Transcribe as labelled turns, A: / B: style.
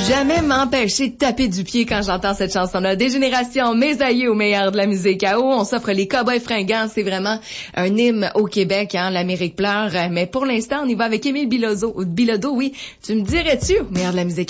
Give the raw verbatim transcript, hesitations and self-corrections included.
A: jamais m'empêcher de taper du pied quand j'entends cette chanson-là. Des générations, mes aïeux au meilleur de la musique à eau. On s'offre les Cowboys fringants. C'est vraiment un hymne au Québec, hein. L'Amérique pleure. Mais pour l'instant, on y va avec Émile Bilodeau. Bilodeau, oui. Tu me dirais-tu au meilleur de la musique?